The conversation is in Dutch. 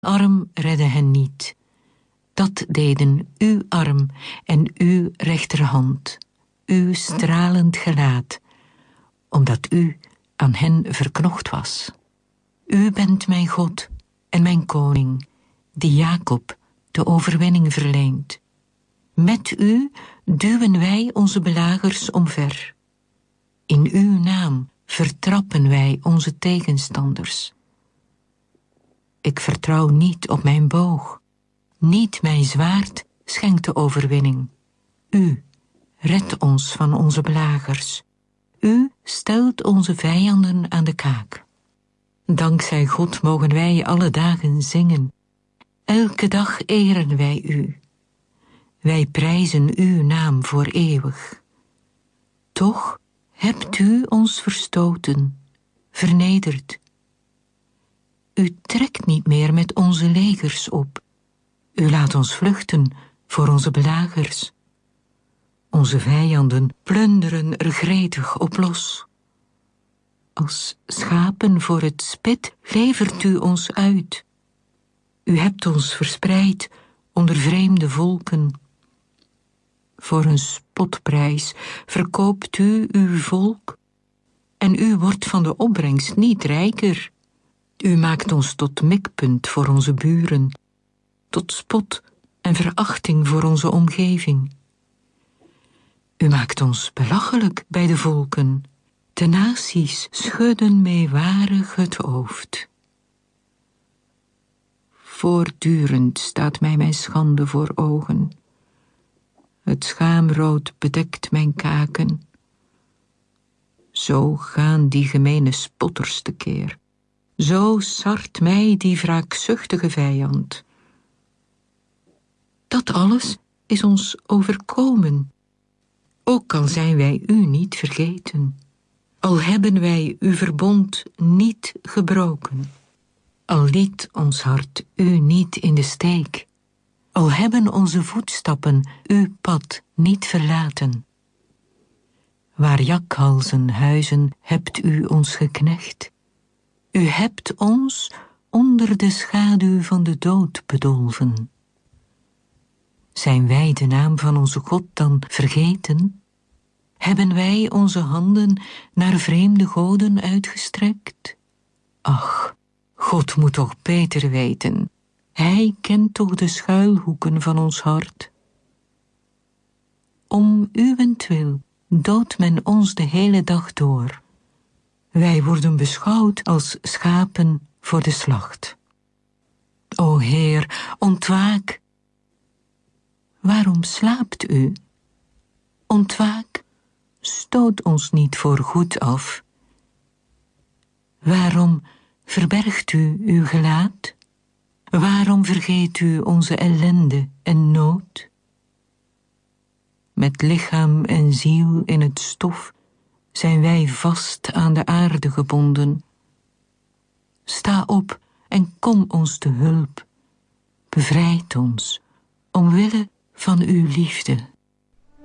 arm redde hen niet. Dat deden uw arm en uw rechterhand, uw stralend gelaat, omdat u aan hen verknocht was. U bent mijn God en mijn koning, die Jacob de overwinning verleent. Met u duwen wij onze belagers omver. In uw naam vertrappen wij onze tegenstanders. Ik vertrouw niet op mijn boog. Niet mijn zwaard schenkt de overwinning. U redt ons van onze belagers. U stelt onze vijanden aan de kaak. Dankzij God mogen wij alle dagen zingen. Elke dag eren wij u. Wij prijzen uw naam voor eeuwig. Toch hebt u ons verstoten, vernederd. U trekt niet meer met onze legers op. U laat ons vluchten voor onze belagers. Onze vijanden plunderen er gretig op los. Als schapen voor het spit levert u ons uit. U hebt ons verspreid onder vreemde volken. Voor een spotprijs verkoopt u uw volk. En u wordt van de opbrengst niet rijker. U maakt ons tot mikpunt voor onze buren, tot spot en verachting voor onze omgeving. U maakt ons belachelijk bij de volken. De naties schudden meewarig het hoofd. Voortdurend staat mij mijn schande voor ogen. Het schaamrood bedekt mijn kaken. Zo gaan die gemene spotters tekeer. Zo sart mij die wraakzuchtige vijand. Dat alles is ons overkomen. Ook al zijn wij u niet vergeten. Al hebben wij uw verbond niet gebroken. Al liet ons hart u niet in de steek. Al hebben onze voetstappen uw pad niet verlaten. Waar jakhalzen huizen hebt u ons geknecht. U hebt ons onder de schaduw van de dood bedolven. Zijn wij de naam van onze God dan vergeten? Hebben wij onze handen naar vreemde goden uitgestrekt? Ach, God moet toch beter weten. Hij kent toch de schuilhoeken van ons hart. Om uwentwil doodt men ons de hele dag door. Wij worden beschouwd als schapen voor de slacht. O Heer, ontwaak. Waarom slaapt u? Ontwaak, stoot ons niet voor goed af. Waarom verbergt u uw gelaat? Waarom vergeet u onze ellende en nood? Met lichaam en ziel in het stof zijn wij vast aan de aarde gebonden. Sta op en kom ons te hulp. Bevrijd ons, omwille van uw liefde.